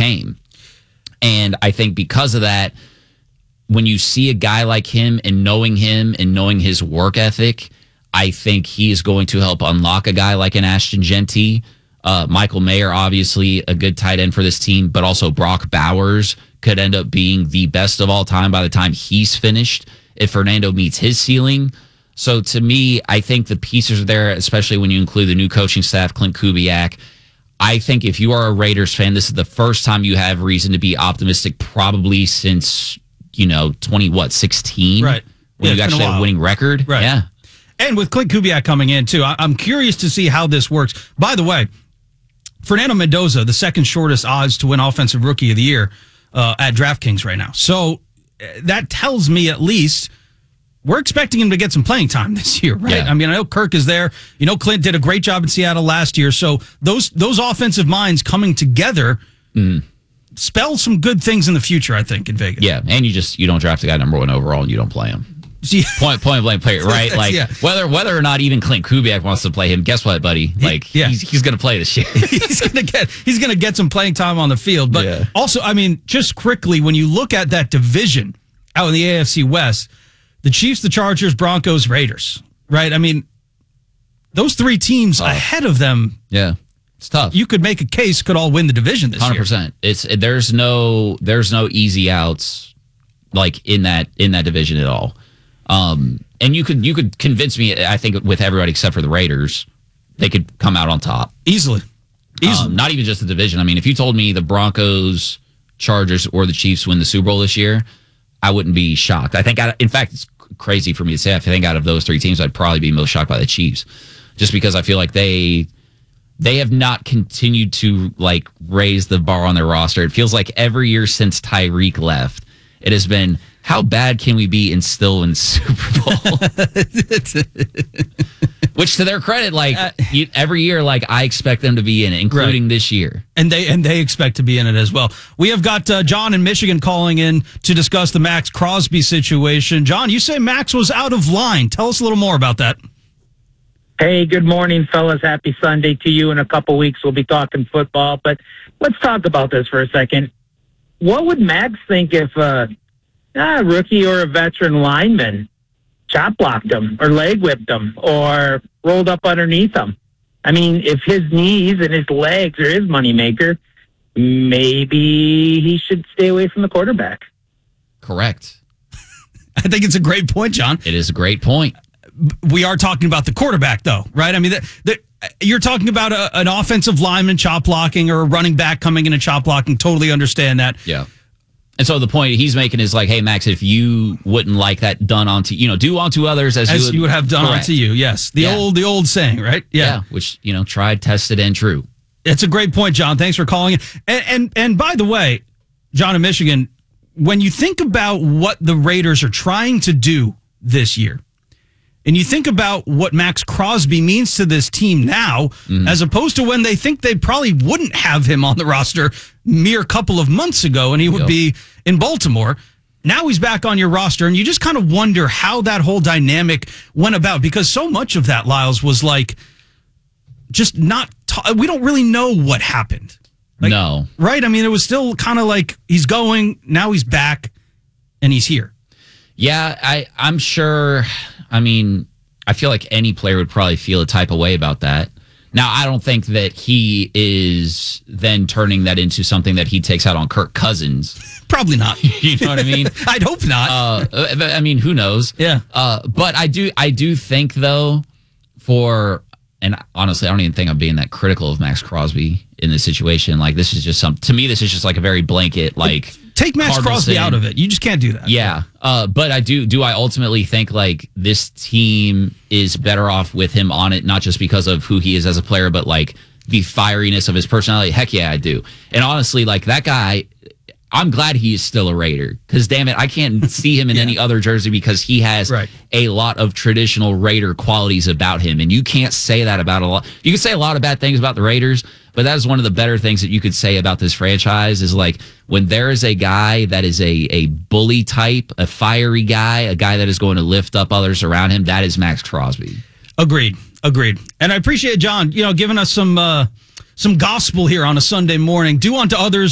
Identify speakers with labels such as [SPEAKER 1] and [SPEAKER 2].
[SPEAKER 1] became. And I think because of that, when you see a guy like him and knowing his work ethic, I think he is going to help unlock a guy like an Ashton Genty. Michael Mayer, obviously a good tight end for this team, but also Brock Bowers could end up being the best of all time by the time he's finished if Fernando meets his ceiling. So to me, I think the pieces are there, especially when you include the new coaching staff, Clint Kubiak. I think if you are a Raiders fan, this is the first time you have reason to be optimistic, probably since 16,
[SPEAKER 2] right?
[SPEAKER 1] When you actually have a winning record,
[SPEAKER 2] right?
[SPEAKER 1] Yeah,
[SPEAKER 2] and with Clint Kubiak coming in too, I'm curious to see how this works. By the way, Fernando Mendoza, the second shortest odds to win Offensive Rookie of the Year at DraftKings right now. So that tells me at least we're expecting him to get some playing time this year, right?
[SPEAKER 1] Yeah.
[SPEAKER 2] I mean, I know Kirk is there. Clint did a great job in Seattle last year. So those offensive minds coming together spell some good things in the future, I think, in Vegas.
[SPEAKER 1] Yeah, and you don't draft a guy number 1 overall and you don't play him. Point blank play, right? Like whether or not even Clint Kubiak wants to play him, guess what, buddy? He's going to play this year.
[SPEAKER 2] he's going to get some playing time on the field. But also, I mean, just quickly, when you look at that division out in the AFC West, the Chiefs, the Chargers, Broncos, Raiders, right? I mean, those three teams ahead of them.
[SPEAKER 1] Yeah, it's tough.
[SPEAKER 2] You could make a case could all win the division this
[SPEAKER 1] 100%.
[SPEAKER 2] year.
[SPEAKER 1] There's no easy outs like in that division at all. And you could convince me, I think, with everybody except for the Raiders, they could come out on top.
[SPEAKER 2] Easily.
[SPEAKER 1] Not even just the division. I mean, if you told me the Broncos, Chargers, or the Chiefs win the Super Bowl this year, I wouldn't be shocked. I think, in fact, it's crazy for me to say. I think out of those three teams, I'd probably be most shocked by the Chiefs, just because I feel like they have not continued to raise the bar on their roster. It feels like every year since Tyreek left, it has been, how bad can we be and still win Super Bowl? Which, to their credit, every year, I expect them to be in it, including this year.
[SPEAKER 2] And they expect to be in it as well. We have got John in Michigan calling in to discuss the Max Crosby situation. John, you say Max was out of line. Tell us a little more about that.
[SPEAKER 3] Hey, good morning, fellas. Happy Sunday to you. In a couple weeks, we'll be talking football. But let's talk about this for a second. What would Max think if a rookie or a veteran lineman chop blocked him or leg whipped him or rolled up underneath him? I mean, if his knees and his legs are his moneymaker, maybe he should stay away from the quarterback.
[SPEAKER 1] Correct.
[SPEAKER 2] I think it's a great point, John.
[SPEAKER 1] It is a great point.
[SPEAKER 2] We are talking about the quarterback, though, right? I mean, you're talking about an offensive lineman chop blocking or a running back coming in and chop blocking. Totally understand that.
[SPEAKER 1] Yeah. And so the point he's making is hey, Max, if you wouldn't like that done onto, do onto others as
[SPEAKER 2] you would have done onto you. Yes. The old saying, right?
[SPEAKER 1] Yeah. Which, tried, tested, and true.
[SPEAKER 2] It's a great point, John. Thanks for calling in. And by the way, John in Michigan, when you think about what the Raiders are trying to do this year, and you think about what Max Crosby means to this team now, as opposed to when they think they probably wouldn't have him on the roster mere couple of months ago, and he would be in Baltimore. Now he's back on your roster, and you just kind of wonder how that whole dynamic went about, because so much of that, Lyles, was just not. We don't really know what happened.
[SPEAKER 1] No,
[SPEAKER 2] right? I mean, it was still kind of he's going, now he's back, and he's here.
[SPEAKER 1] Yeah, I'm sure. I mean, I feel like any player would probably feel a type of way about that. Now, I don't think that he is then turning that into something that he takes out on Kirk Cousins.
[SPEAKER 2] Probably not.
[SPEAKER 1] You know what I mean?
[SPEAKER 2] I'd hope not.
[SPEAKER 1] I mean, who knows?
[SPEAKER 2] Yeah.
[SPEAKER 1] But I do think, though, and honestly, I don't even think I'm being that critical of Max Crosby in this situation. This is just to me, this is just a very blanket,
[SPEAKER 2] take Max Crosby out of it. You just can't do that.
[SPEAKER 1] Yeah. But I ultimately think this team is better off with him on it, not just because of who he is as a player, but the fieriness of his personality. Heck yeah, I do. And honestly, that guy, I'm glad he is still a Raider, because damn it, I can't see him in any other jersey, because he has a lot of traditional Raider qualities about him. And you can't say that about a lot. You can say a lot of bad things about the Raiders, but that is one of the better things that you could say about this franchise is when there is a guy that is a bully type, a fiery guy, a guy that is going to lift up others around him, that is Max Crosby.
[SPEAKER 2] Agreed. And I appreciate John, giving us some gospel here on a Sunday morning. Do unto others